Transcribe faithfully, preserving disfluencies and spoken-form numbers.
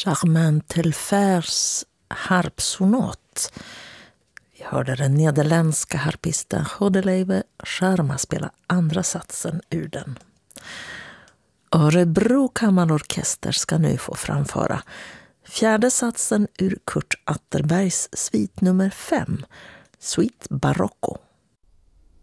Germain Telfairs harpsonat. Vi hörde den nederländska harpisten Godelieve Scherma spela andra satsen ur den. Örebro kammarorkester ska nu få framföra fjärde satsen ur Kurt Atterbergs svit nummer fem, Suite Barocco.